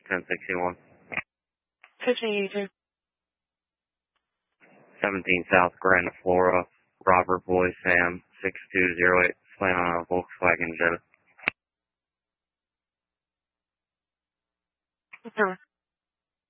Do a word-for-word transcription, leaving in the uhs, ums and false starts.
ten sixty-one. fifteen eighty-two. seventeen South Granite, Florida. Robert Boy Sam six two zero eight. Playing on a Volkswagen Jetta. Okay.